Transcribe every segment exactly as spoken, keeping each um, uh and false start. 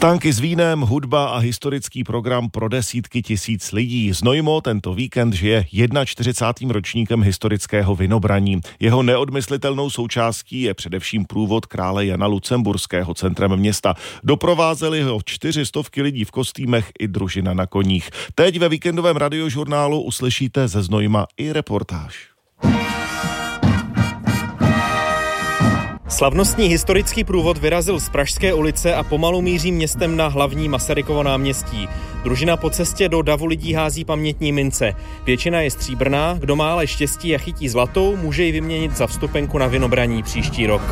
Stánky s vínem, hudba a historický program pro desítky tisíc lidí. Znojmo tento víkend žije čtyřicátým prvním ročníkem historického vinobraní. Jeho neodmyslitelnou součástí je především průvod krále Jana Lucemburského centrem města. Doprovázeli ho čtyři stovky lidí v kostýmech i družina na koních. Teď ve víkendovém radiožurnálu uslyšíte ze Znojma i reportáž. Slavnostní historický průvod vyrazil z Pražské ulice a pomalu míří městem na hlavní Masarykovo náměstí. Družina po cestě do davu lidí hází pamětní mince. Většina je stříbrná, kdo má ale štěstí a chytí zlatou, může ji vyměnit za vstupenku na vinobraní příští rok.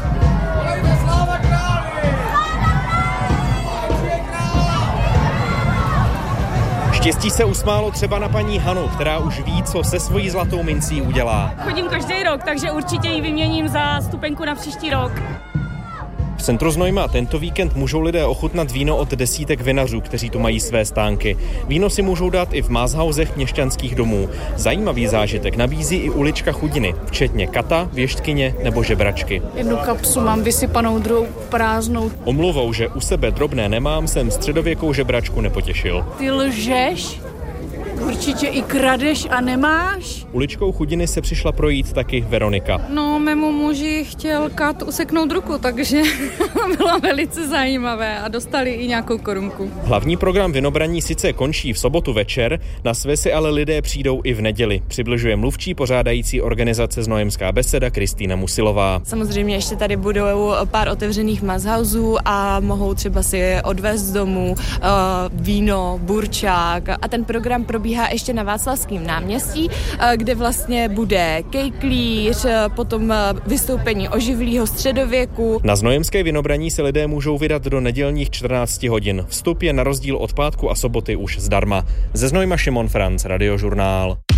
Štěstí se usmálo třeba na paní Hanu, která už ví, co se svojí zlatou mincí udělá. Chodím každý rok, takže určitě ji vyměním za vstupenku na příští rok. V centru Znojma tento víkend můžou lidé ochutnat víno od desítek vinařů, kteří tu mají své stánky. Víno si můžou dát i v Máshausech měšťanských domů. Zajímavý zážitek nabízí i ulička Chudiny, včetně kata, věštkyně nebo žebračky. Jednu kapsu mám vysypanou, druhou prázdnou. Omluvou, že u sebe drobné nemám, jsem středověkou žebračku nepotěšil. Ty lžeš? Určitě i kradeš a nemáš? Uličkou Chudiny se přišla projít taky Veronika. No, mému muži chtěl kat useknout ruku, takže bylo velice zajímavé a dostali i nějakou korunku. Hlavní program vinobraní sice končí v sobotu večer, na své si ale lidé přijdou i v neděli. Přibližuje mluvčí pořádající organizace Znojemská beseda Kristýna Musilová. Samozřejmě ještě tady budou pár otevřených Máshausů a mohou třeba si odvést z domu uh, víno, burčák a ten program probíhá ještě na Václavském náměstí, kde vlastně bude kejklíř, potom vystoupení oživlého středověku. Na znojemské vinobraní se lidé můžou vydat do nedělních čtrnácti hodin. Vstup je na rozdíl od pátku a soboty už zdarma. Ze Znojma Šimon Franc, Radiožurnál.